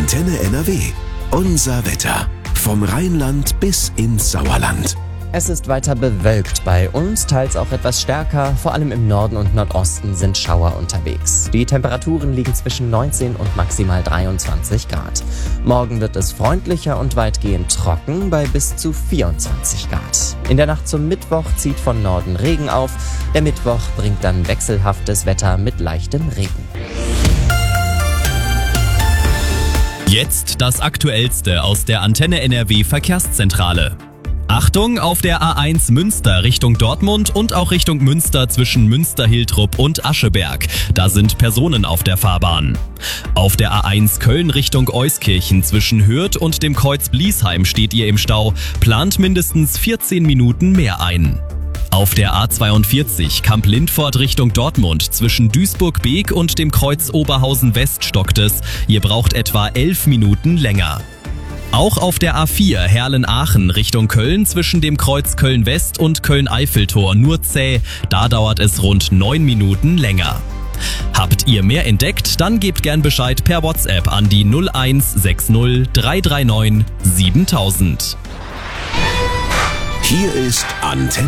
Antenne NRW. Unser Wetter. Vom Rheinland bis ins Sauerland. Es ist weiter bewölkt bei uns, teils auch etwas stärker. Vor allem im Norden und Nordosten sind Schauer unterwegs. Die Temperaturen liegen zwischen 19 und maximal 23 Grad. Morgen wird es freundlicher und weitgehend trocken bei bis zu 24 Grad. In der Nacht zum Mittwoch zieht von Norden Regen auf. Der Mittwoch bringt dann wechselhaftes Wetter mit leichtem Regen. Jetzt das Aktuellste aus der Antenne NRW Verkehrszentrale. Achtung, auf der A1 Münster Richtung Dortmund und auch Richtung Münster zwischen Münster-Hiltrup und Ascheberg. Da sind Personen auf der Fahrbahn. Auf der A1 Köln Richtung Euskirchen zwischen Hürth und dem Kreuz Bliesheim steht ihr im Stau. Plant mindestens 14 Minuten mehr ein. Auf der A42 Kamp-Lindfort Richtung Dortmund zwischen Duisburg-Beek und dem Kreuz Oberhausen-West stockt es. Ihr braucht etwa 11 Minuten länger. Auch auf der A4 Herlen-Aachen Richtung Köln zwischen dem Kreuz Köln-West und Köln-Eiffeltor nur zäh. Da dauert es rund 9 Minuten länger. Habt ihr mehr entdeckt? Dann gebt gern Bescheid per WhatsApp an die 0160 339 7000. Hier ist Antenne